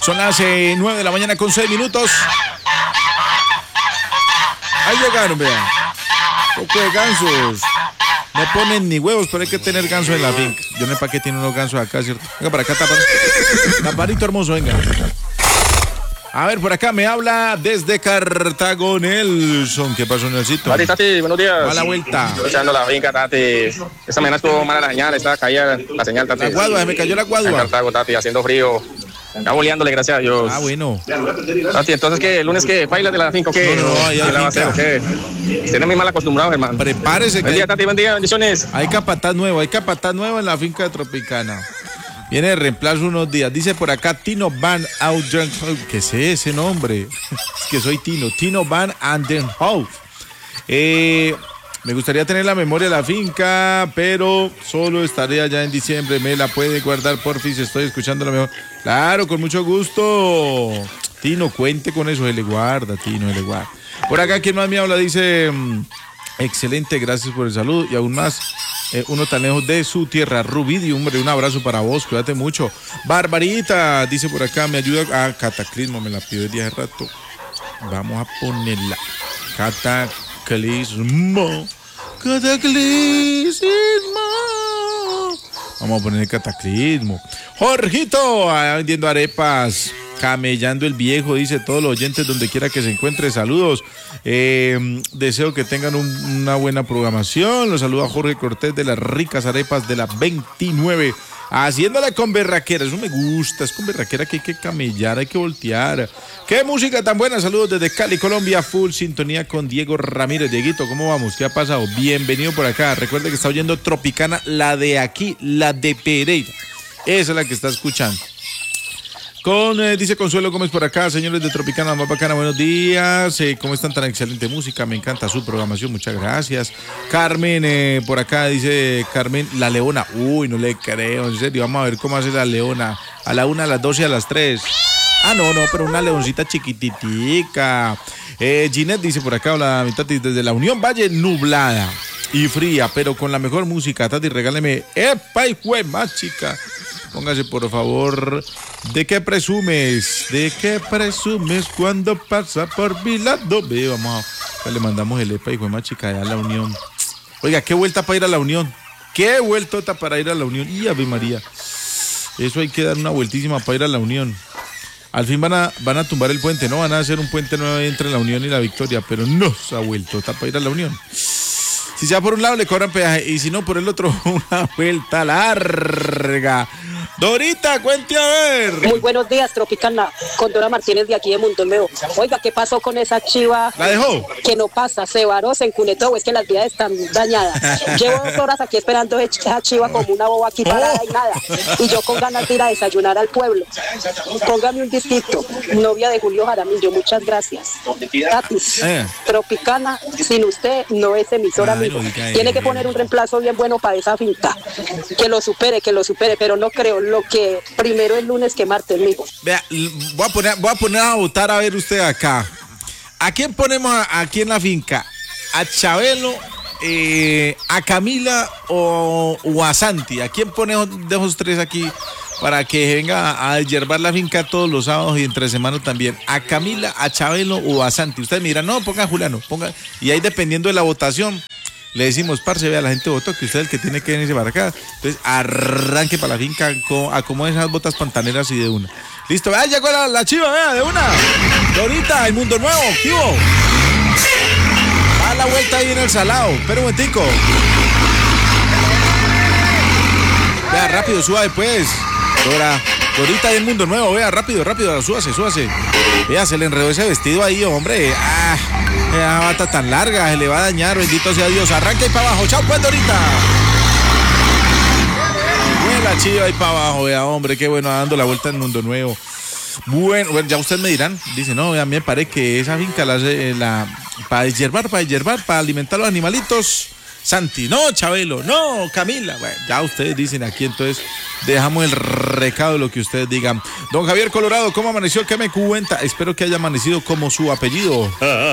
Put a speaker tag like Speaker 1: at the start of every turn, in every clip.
Speaker 1: Son las 9 de la mañana con 6 minutos. Ahí llegaron, vean. Poco de gansos. No ponen ni huevos, pero hay que tener ganso en la finca. Yo no sé para qué tiene unos gansos acá, ¿cierto? Venga, para acá, taparito hermoso, venga. A ver, por acá me habla desde Cartago, Nelson. ¿Qué pasó, Nelsito?
Speaker 2: Tati, buenos días.
Speaker 1: Va la vuelta.
Speaker 2: Estoy echando la finca, Tati. Esta mañana estuvo mala la señal, estaba caída la señal, Tati.
Speaker 1: La guadua, se me cayó la guadua.
Speaker 2: En Cartago, Tati, haciendo frío. Está boleándole, gracias a Dios.
Speaker 1: Ah, bueno.
Speaker 2: Tati, entonces, ¿qué? ¿El lunes qué? ¿Bailas de la finca o qué?
Speaker 1: No, ya
Speaker 2: ¿Qué la va a hacer o qué? Tiene muy mal acostumbrado, hermano.
Speaker 1: Prepárese.
Speaker 2: Buen día, Tati, buen día, bendiciones.
Speaker 1: Hay capataz nuevo en la finca de Tropicana. Viene de reemplazo unos días. Dice por acá Tino Van Auden. ¿Qué es ese nombre? Es que soy Tino Van Andenhoff. Me gustaría tener la memoria de la finca, pero solo estaré allá en diciembre. Me la puede guardar, porfis. Estoy escuchando la mejor. Claro, con mucho gusto. Tino, cuente con eso. Se le guarda, Tino, se le guarda. Por acá, quien más me habla, dice... excelente, gracias por el saludo. Y aún más, uno tan lejos de su tierra. Rubidi, hombre, un abrazo para vos, cuídate mucho. Barbarita, dice por acá, me ayuda a Cataclismo, me la pidió el día de rato. Vamos a ponerla. Cataclismo. Vamos a poner el Cataclismo. Jorgito, vendiendo arepas. Camellando el viejo, dice todos los oyentes donde quiera que se encuentre, saludos. Deseo que tengan una buena programación. Los saluda Jorge Cortés de las ricas arepas de la 29. Haciéndola con berraquera, eso me gusta, es con berraquera que hay que camellar, hay que voltear. ¡Qué música tan buena! Saludos desde Cali, Colombia, full sintonía con Diego Ramírez. Dieguito, ¿cómo vamos? ¿Qué ha pasado? Bienvenido por acá. Recuerde que está oyendo Tropicana, la de aquí, la de Pereira. Esa es la que está escuchando. Dice Consuelo Gómez por acá, señores de Tropicana, más bacana, buenos días. ¿Cómo están? Tan excelente música, me encanta su programación, muchas gracias. Carmen, por acá dice Carmen, la Leona. Uy, no le creo, en serio, vamos a ver cómo hace la Leona. A la 1, a las 2 y a las 3. Ah, no, pero una leoncita chiquititica. Ginette dice por acá, hola, mi Tati, desde la Unión Valle, nublada y fría, pero con la mejor música. Tati, regáleme, ¡epa, hijo de más chica! Póngase, por favor. ¿De qué presumes? ¿De qué presumes cuando pasa por mi lado? Ve, vamos a... Le mandamos el EPA, hijo de más chica, allá a la Unión. Oiga, qué vuelta para ir a la Unión. Qué vueltota para ir a la Unión. Y Ave María. Eso hay que dar una vueltísima para ir a la Unión. Al fin van a tumbar el puente, ¿no? Van a hacer un puente nuevo entre la Unión y la Victoria, pero no se ha vueltota para ir a la Unión. Si sea por un lado le cobran peaje y si no por el otro, una vuelta larga. Dorita, cuente a ver.
Speaker 3: Muy buenos días, Tropicana, con Dora Martínez de aquí de Mundo Nuevo. Oiga, ¿qué pasó con esa chiva?
Speaker 1: ¿La dejó?
Speaker 3: Que no pasa, se varó, se encunetó, es que las vías están dañadas. Llevo 2 horas aquí esperando esa chiva como una boba aquí parada y nada. Y yo con ganas de ir a desayunar al pueblo. Póngame un disquito, novia de Julio Jaramillo, muchas gracias. Tatis, Tropicana, sin usted no es emisora, amigo. Tiene que poner un reemplazo bien bueno para esa finca. Que lo supere, pero no creo. Lo que primero el lunes que martes, mijo.
Speaker 1: Vea, voy a poner a votar a ver usted acá. ¿A quién ponemos aquí en la finca? ¿A Chabelo, a Camila o a Santi? ¿A quién ponemos de esos tres aquí para que venga a yerbar la finca todos los sábados y entre semana también? ¿A Camila, a Chabelo o a Santi? Ustedes me dirán, no, ponga a Juliano, ponga. Y ahí dependiendo de la votación, le decimos, parce, vea, la gente votó que usted es el que tiene que venirse para acá. Entonces, arranque para la finca, acomode esas botas pantaneras y de una. Listo, vea, llegó la chiva, vea, de una. Dorita, el Mundo Nuevo, ¿qué hubo? Va a la vuelta ahí en el salado. Espera un momentico. Vea, rápido, suave pues. Dorita del Mundo Nuevo, vea, rápido, súbase. Vea, se le enredó ese vestido ahí, hombre. Esa bata tan larga, se le va a dañar, bendito sea Dios. Arranca ahí para abajo, chao pues, Dorita. Buena chiva ahí para abajo, vea, hombre, qué bueno, dando la vuelta en Mundo Nuevo. Bueno, ya ustedes me dirán, dice, no, a mí me parece que esa finca para deshiervar, para alimentar a los animalitos. Santi, no, Chabelo, no, Camila. Bueno, ya ustedes dicen aquí, entonces dejamos el recado de lo que ustedes digan. Don Javier Colorado, ¿cómo amaneció? ¿Qué me cuenta? Espero que haya amanecido como su apellido.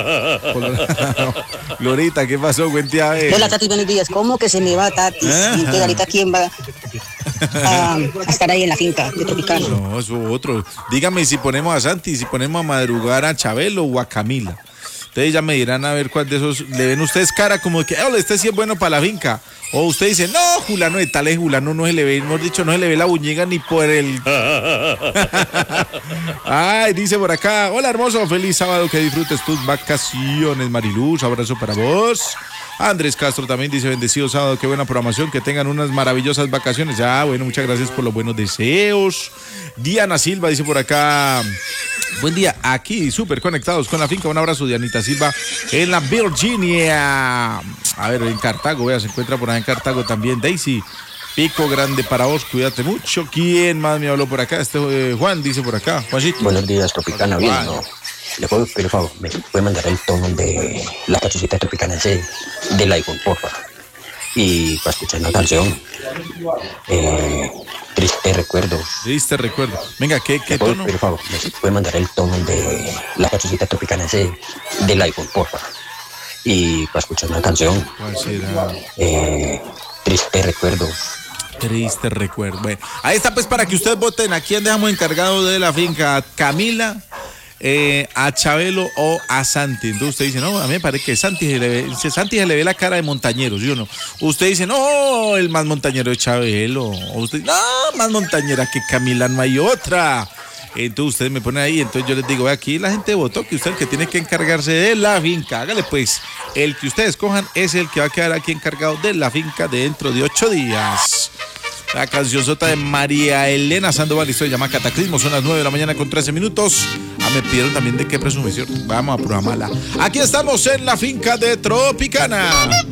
Speaker 1: Glorita, ¿qué pasó? Cuente a ver.
Speaker 4: Hola, Tati, buenos días. ¿Cómo que se me va, Tati? ¿Ahorita quién va?
Speaker 3: a estar ahí en la finca de Tropicana.
Speaker 1: No, eso otro. Dígame si ponemos a Santi, si ponemos a madrugar a Chabelo o a Camila. Ustedes ya me dirán a ver cuál de esos le ven ustedes cara como que, este sí es bueno para la finca. O usted dice, no, Julano de tal es Julano, no se le ve, hemos dicho, no se le ve la buñiga ni por el... Ay, dice por acá, hola hermoso, feliz sábado, que disfrutes tus vacaciones, Mariluz, abrazo para vos. Andrés Castro también dice, bendecido sábado, qué buena programación, que tengan unas maravillosas vacaciones. Bueno, muchas gracias por los buenos deseos. Diana Silva dice por acá, buen día, aquí súper conectados con la finca. Un abrazo, Dianita Silva, en la Virginia. A ver, en Cartago, se encuentra por ahí en Cartago también. Daisy, pico grande para vos, cuídate mucho. ¿Quién más me habló por acá? Juan dice por acá, Juancito.
Speaker 4: Buenos días, Tropicana, bien, ¿no? Le puedo pedir, por favor, me puede mandar el tono de la cancioncita Tropicana ese del iPhone, porfa. Y para escuchar una canción, Triste Recuerdo.
Speaker 1: Triste Recuerdo. Venga, ¿qué tono?
Speaker 4: Por favor, me puede mandar el tono de la cancioncita Tropicana ese del iPhone, porfa. Y para escuchar una canción,
Speaker 1: ¿cuál será?
Speaker 4: Triste Recuerdo.
Speaker 1: Triste Recuerdo. Bueno, ahí está pues para que ustedes voten a quién dejamos encargado de la finca, a Camila, a Chabelo o a Santi. Entonces usted dice, no, a mí me parece que Santi se le ve la cara de montañero, ¿sí o no? Usted dice, no, el más montañero es Chabelo. O usted dice, no, más montañera que Camila, no hay otra. Entonces ustedes me ponen ahí, entonces yo les digo, aquí la gente votó que usted es el que tiene que encargarse de la finca. Hágale pues, el que ustedes cojan es el que va a quedar aquí encargado de la finca dentro de 8 días. La canción sota de María Elena Sandoval, esto se llama Cataclismo, son las 9 de la mañana con 13 minutos. Me pidieron también de qué presumición, vamos a programarla. Aquí estamos en la finca de Tropicana.